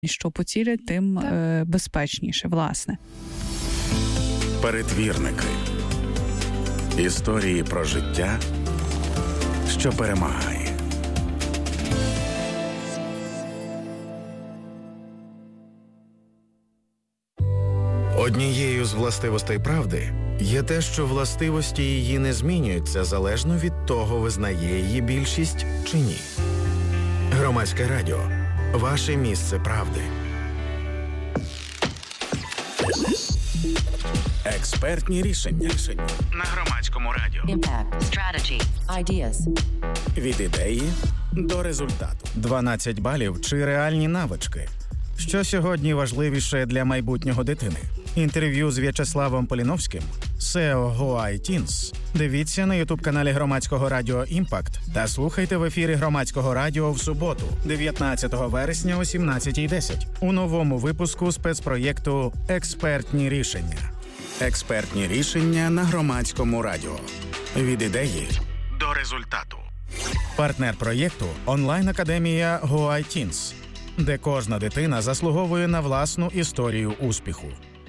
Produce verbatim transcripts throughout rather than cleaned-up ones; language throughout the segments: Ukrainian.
що поцілять, тим е, безпечніше, власне. Перетвірники. Історії про життя, що перемагає. Однією з властивостей правди є те, що властивості її не змінюються залежно від того, визнає її більшість чи ні. Громадське радіо. Ваше місце правди. Експертні рішення. Рішення. На Громадському радіо. Impact. Strategy. Ideas. Від ідеї до результату. дванадцять балів чи реальні навички? Що сьогодні важливіше для майбутнього дитини? Інтерв'ю з В'ячеславом Поліновським, сео GoITeens. Дивіться на ютуб-каналі Громадського радіо «Імпакт» та слухайте в ефірі Громадського радіо в суботу, дев'ятнадцятого вересня о сімнадцятій десять у новому випуску спецпроєкту «Експертні рішення». Експертні рішення на Громадському радіо. Від ідеї до результату. Партнер проєкту – онлайн-академія GoITeens, де кожна дитина заслуговує на власну історію успіху.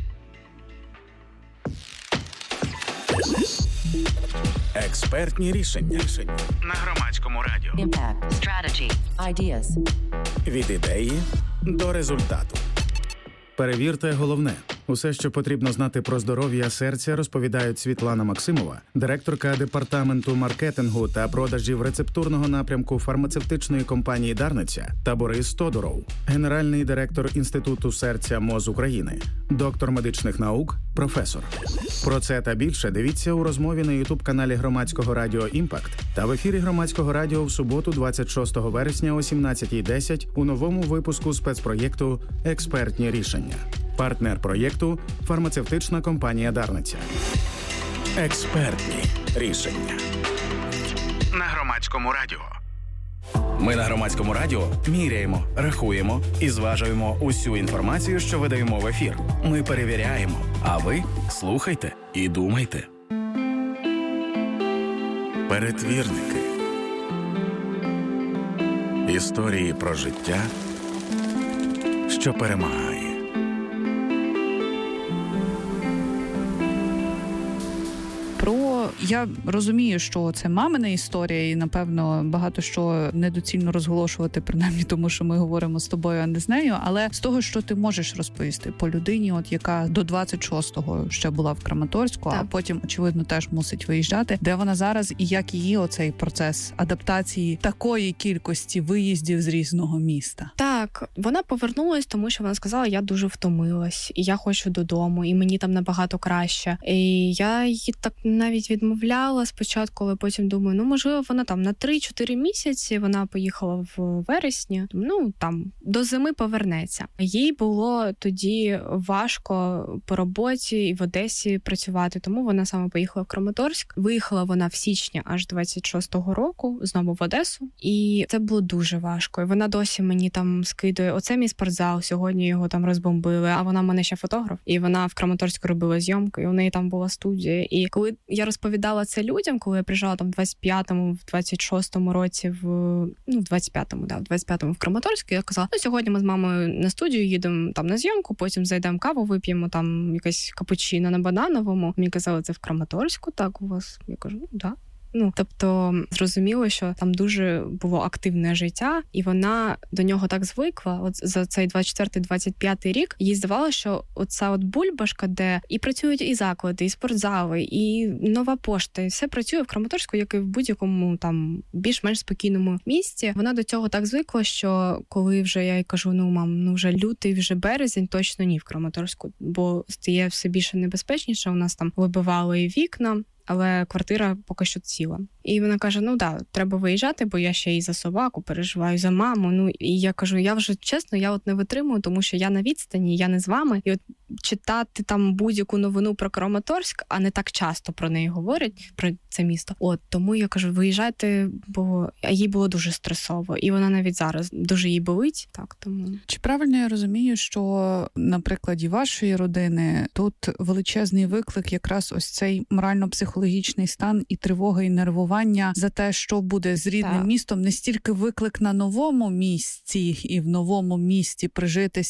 Експертні рішення. Рішення. На Громадському радіо. Impact. Strategy. Ideas. Від ідеї до результату. Перевірте головне. Усе, що потрібно знати про здоров'я серця, розповідають Світлана Максимова, директорка департаменту маркетингу та продажів рецептурного напрямку фармацевтичної компанії «Дарниця», та Борис Тодуров, генеральний директор Інституту серця МОЗ України, доктор медичних наук, професор. Про це та більше дивіться у розмові на ютуб-каналі Громадського радіо «Імпакт» та в ефірі Громадського радіо в суботу, двадцять шостого вересня о сімнадцятій десять у новому випуску спецпроєкту «Експертні рішення». Партнер проєкту – фармацевтична компанія «Дарниця». Експертні рішення. На Громадському радіо. Ми на Громадському радіо міряємо, рахуємо і зважуємо усю інформацію, що видаємо в ефір. Ми перевіряємо, а ви слухайте і думайте. Перетвірники. Історії про життя, що перемагає. Про я розумію, що це мамина історія, і напевно багато що недоцільно розголошувати, принаймні тому, що ми говоримо з тобою, а не з нею. Але з того, що ти можеш розповісти по людині, от яка до двадцять шостого ще була в Краматорську, так. А потім очевидно теж мусить виїжджати, де вона зараз і як її оцей процес адаптації такої кількості виїздів з різного міста. Так, вона повернулась, тому що вона сказала: я дуже втомилась, і я хочу додому, і мені там набагато краще. І я її так навіть відмовляла спочатку, але потім думаю, ну, можливо, вона там на три-чотири місяці, вона поїхала в вересні, ну, там, до зими повернеться. Їй було тоді важко по роботі і в Одесі працювати, тому вона саме поїхала в Краматорськ. Виїхала вона в січні аж двадцять шостого року, знову в Одесу, і це було дуже важко. І вона досі мені там скидує: оце мій спортзал, сьогодні його там розбомбили, а вона в мене ще фотограф, і вона в Краматорську робила зйомки, і у неї там була студія. І коли я розповідала це людям, коли я приїжджала там в двадцять п'ятому, в двадцять шостому році, в, ну, в двадцять п'ятому, да, в двадцять п'ятому в Краматорську, я казала: ну, сьогодні ми з мамою на студію їдемо там на зйомку, потім зайдемо каву, вип'ємо там якесь капучино на Банановому. Мені казали: це в Краматорську, так у вас? Я кажу: ну, да. Ну, тобто, зрозуміло, що там дуже було активне життя, і вона до нього так звикла. От за цей двадцять четвертий - двадцять п'ятий рік їй здавалося, що оця от бульбашка, де і працюють і заклади, і спортзали, і нова пошта, і все працює в Краматорську, як і в будь-якому там більш-менш спокійному місті. Вона до цього так звикла, що коли вже я їй кажу: ну, мам, ну вже лютий, вже березень, точно ні в Краматорську, бо стає все більше небезпечніше, у нас там вибивали і вікна, але квартира поки що ціла. І вона каже: ну да, треба виїжджати, бо я ще і за собаку переживаю, за маму. Ну, і я кажу: я вже, чесно, я от не витримую, тому що я на відстані, я не з вами. І от читати там будь-яку новину про Краматорськ, а не так часто про неї говорять, про це місто. От, тому я кажу: виїжджайте, бо їй було дуже стресово. І вона навіть зараз дуже їй болить. Так, тому. Чи правильно я розумію, що на прикладі вашої родини тут величезний виклик якраз ось цей морально-психологічний стан і тривога, і нервування за те, що буде з рідним так. містом, не стільки виклик на новому місці і в новому місті прижитися